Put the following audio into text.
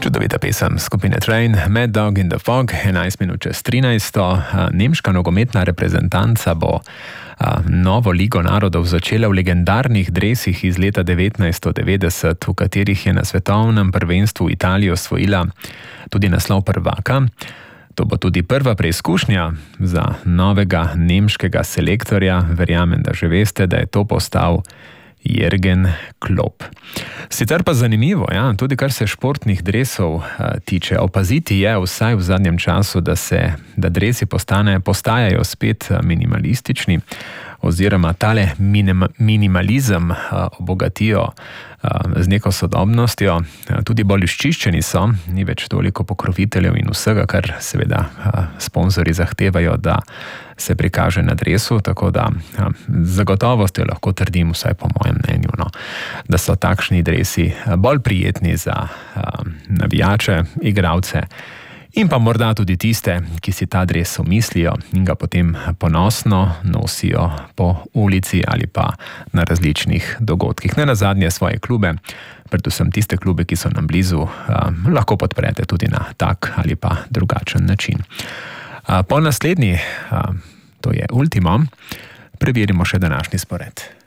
Čudovita pesem skupine Train, Mad Dog in the Fog, 11 minut čez 13. Nemška nogometna reprezentanca bo novo Ligo narodov začela v legendarnih dresih iz leta 1990, v katerih je na svetovnem prvenstvu Italijo osvojila tudi naslov prvaka. To bo tudi prva preizkušnja za novega nemškega selektorja. Verjamem, da že veste, da je to postal Jürgen Klopp. Sicer pa zanimivo, tudi kar se športnih dresov tiče. Opaziti je vsaj v zadnjem času, da dresi postajajo spet minimalistični, oziroma tale minimalizem obogatijo z neko sodobnostjo. Tudi bolj izčiščeni so, ni več toliko pokroviteljev in vsega, kar seveda sponzorji zahtevajo, da se prikaže na dresu, tako da z zagotovostjo lahko trdim, vsaj po mojem mnenju, da so takšni dresi bolj prijetni za navijače, igralce in pa morda tudi tiste, ki si ta dres omislijo in ga potem ponosno nosijo po ulici ali pa na različnih dogodkih. Ne nazadnje svoje klube, predvsem tiste klube, ki so nam blizu, lahko podprete tudi na tak ali pa drugačen način. Po naslednji, to je Ultimo, preverimo še današnji spored.